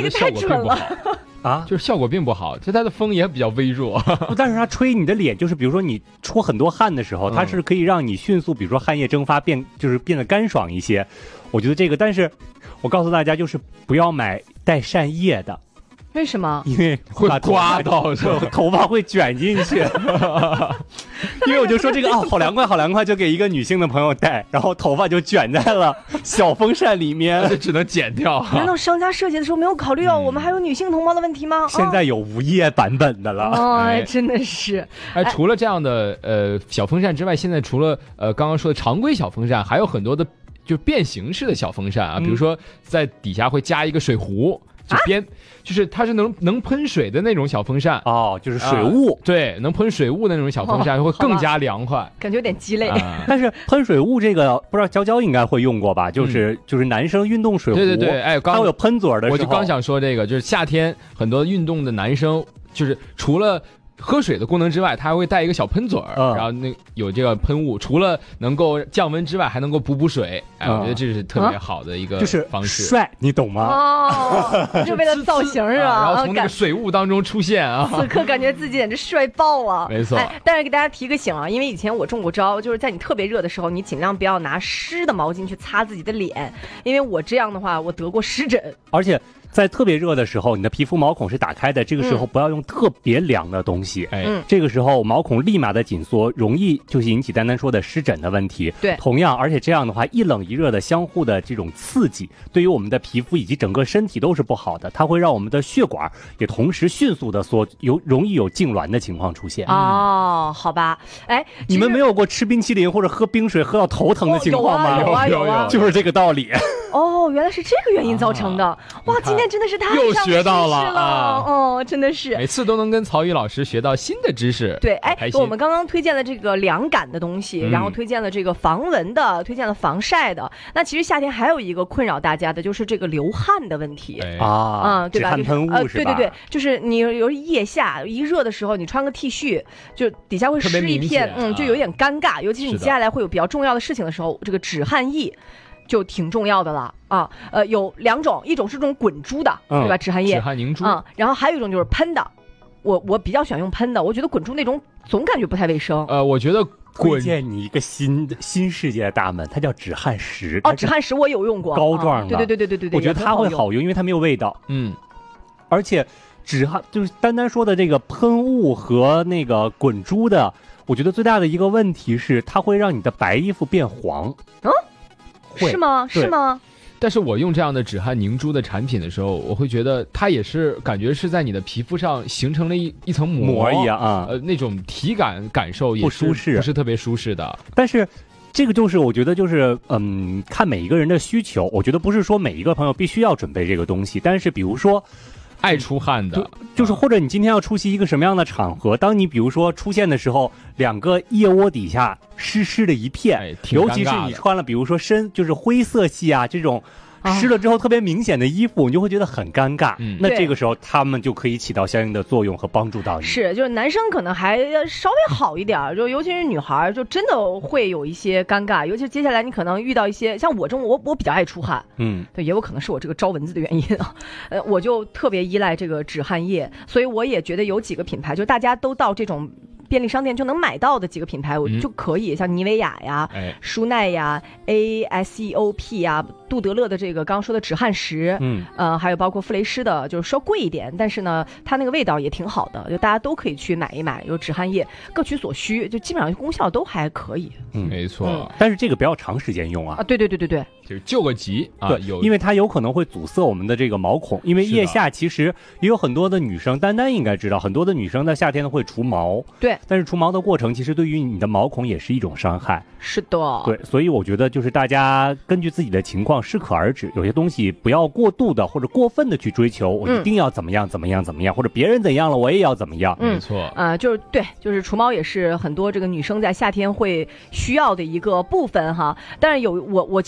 得效果并不好啊，就是效果并不好，就它的风也比较微弱。 但是它吹你的脸，就是比如说你出很多汗的时候，它是可以让你迅速，比如说汗液蒸发变得干爽一些。我觉得这个，但是我告诉大家，就是不要买带扇叶的。 为什么？ 因为会刮到， 头发会卷进去。因为我就说这个好凉快，好凉快，就给一个女性的朋友戴，然后头发就卷在了小风扇里面， 就只能剪掉。 难道商家设计的时候没有考虑到我们还有女性同胞的问题吗？ 现在有无叶版本的了。 哎，真的是。 除了这样的小风扇之外，现在除了刚刚说的常规小风扇，还有很多的就变形式的小风扇啊，比如说在底下会加一个水壶。就是它是能喷水的那种小风扇哦，就是水雾， 对，能喷水雾的那种小风扇会更加凉快， 感觉有点鸡肋。 但是喷水雾这个不知道娇应该会用过吧？就是男生运动水壶， 对，哎， 它会有喷嘴的时候， 我就刚想说这个，就是夏天很多运动的男生，就是除了喝水的功能之外，它还会带一个小喷嘴然后有这个喷雾，除了能够降温之外，还能够补水。哎，我觉得这是特别好的一个方式， 就是帅，你懂吗？ 哦，就为了造型是吧？ 然后从那个水雾当中出现啊， 此刻感觉自己简直帅爆了。 没错。 但是给大家提个醒啊，因为以前我中过招，就是在你特别热的时候，你尽量不要拿湿的毛巾去擦自己的脸，因为我这样的话，我得过湿疹， 而且。在特别热的时候，你的皮肤毛孔是打开的，这个时候不要用特别凉的东西。这个时候毛孔立马的紧缩，容易就是引起丹丹说的湿疹的问题。 对， 同样，而且这样的话，一冷一热的相互的这种刺激，对于我们的皮肤以及整个身体都是不好的，它会让我们的血管也同时迅速的容易有痉挛的情况出现。 哦，好吧，哎， 你们没有过吃冰淇淋或者喝冰水喝到头疼的情况吗？ 有， 就是这个道理。 哦，原来是这个原因造成的。哇，今天真的是太又学到了哦，真的是每次都能跟曹宇老师学到新的知识。 对，哎，我们刚刚推荐了这个凉感的东西，然后推荐了这个防蚊的，推荐了防晒的。那其实夏天还有一个困扰大家的就是这个流汗的问题对吧？ 止汗喷雾是吧？ 对，就是你有腋下一热的时候，你穿个 T 恤，就底下会湿一片，就有点尴尬。尤其是你接下来会有比较重要的事情的时候，这个止汗液。就挺重要的了啊，有两种，一种是这种滚珠的，对吧？止汗液、 止汗凝珠然后还有一种就是喷的，我比较喜欢用喷的，我觉得滚珠那种总感觉不太卫生。 我觉得推荐你一个新世界的大门，它叫止汗石。 止汗石我有用过， 膏状的， 对， 我觉得它会好用，因为它没有味道。而且止汗就是丹丹说的这个喷雾和那个滚珠的，我觉得最大的一个问题是它会让你的白衣服变黄。 是吗？是吗？ 但是我用这样的止汗凝珠的产品的时候，我会觉得它也是感觉是在你的皮肤上形成了一层膜一样啊， 那种体感受也不舒适， 不是特别舒适的。 但是这个就是我觉得就是看每一个人的需求，我觉得不是说每一个朋友必须要准备这个东西，但是比如说。 爱出汗的， 就是或者你今天要出席一个什么样的场合，当你比如说出现的时候，两个腋窝底下湿的一片，尤其是你穿了比如说就是灰色系啊这种湿了之后特别明显的衣服，你就会觉得很尴尬。那这个时候他们就可以起到相应的作用和帮助到你。 是，就是男生可能还稍微好一点，就尤其是女孩，就真的会有一些尴尬。尤其是接下来你可能遇到一些像我这种，我比较爱出汗，对，也有可能是我这个招蚊子的原因啊。我就特别依赖这个止汗液，所以我也觉得有几个品牌，就大家都到这种。便利商店就能买到的几个品牌，我就可以像妮维雅呀、舒奈呀、ASEOP 呀、杜德乐的这个刚刚说的止汗石，还有包括馥雷诗的，就是稍贵一点，但是呢，它那个味道也挺好的，就大家都可以去买一买。有止汗液，各取所需，就基本上功效都还可以。 没错， 但是这个不要长时间用啊。 对， 就是救个急啊。 对，因为它有可能会阻塞我们的这个毛孔，因为腋下其实也有很多的女生，丹丹应该知道，很多的女生在夏天呢会除毛。 对。 但是除毛的过程其实对于你的毛孔也是一种伤害。 是的。 对，所以我觉得就是大家根据自己的情况适可而止，有些东西不要过度的或者过分的去追求，我一定要怎么样，或者别人怎样了我也要怎么样。 没错。 就是对，就是除毛也是很多这个女生在夏天会需要的一个部分哈。但是我其实更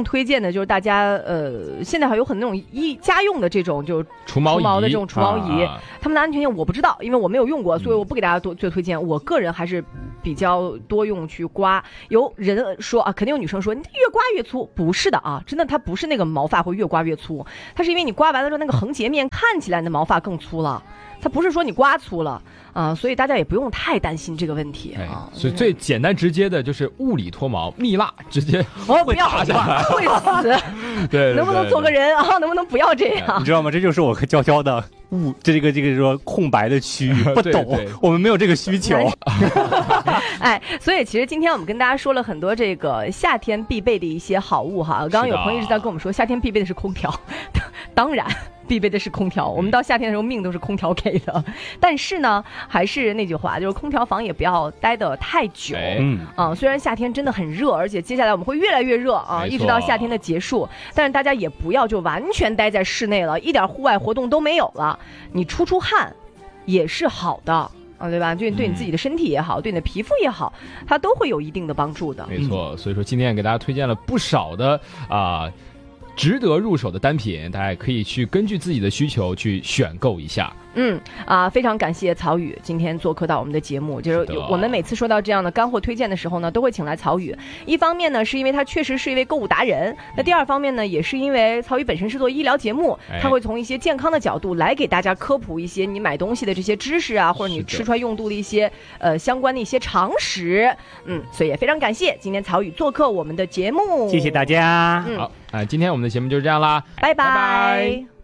推荐的就是大家现在还有很那种家用的这种就除毛的这种除毛仪，他们的安全性我不知道，因为我没有用过，所以我不给大家做推荐。我个人还是比较多用去刮。有人说啊，肯定有女生说你越刮越粗，不是的啊，真的它不是那个毛发会越刮越粗，它是因为你刮完了之后那个横截面看起来你的毛发更粗了，它不是说你刮粗了啊，所以大家也不用太担心这个问题啊。 所以最简单直接的就是物理脱毛，蜜蜡直接不要会死。 对， 能不能做个人啊？能不能不要这样？ 你知道吗？这就是我和娇娇的这个说空白的区域不懂，我们没有这个需求。 哎，所以其实今天我们跟大家说了很多这个夏天必备的一些好物哈。刚刚有朋友一直在跟我们说，夏天必备的是空调，当然。必备的是空调，我们到夏天的时候命都是空调给的，但是呢，还是那句话，就是空调房也不要待得太久。虽然夏天真的很热，而且接下来我们会越来越热啊，一直到夏天的结束，但是大家也不要就完全待在室内了，一点户外活动都没有了，你出汗也是好的。对吧？对你自己的身体也好，对你的皮肤也好，它都会有一定的帮助的。 没错，所以说今天也给大家推荐了不少的值得入手的单品，大家可以去根据自己的需求去选购一下。 非常感谢曹宇今天做客到我们的节目。就是我们每次说到这样的干货推荐的时候呢，都会请来曹宇。一方面呢，是因为他确实是一位购物达人；那第二方面呢，也是因为曹宇本身是做医疗节目，他会从一些健康的角度来给大家科普一些你买东西的这些知识啊，或者你吃穿用度的一些相关的一些常识。所以也非常感谢今天曹宇做客我们的节目， 谢谢大家。 好，今天我们的节目就是这样啦， 拜拜。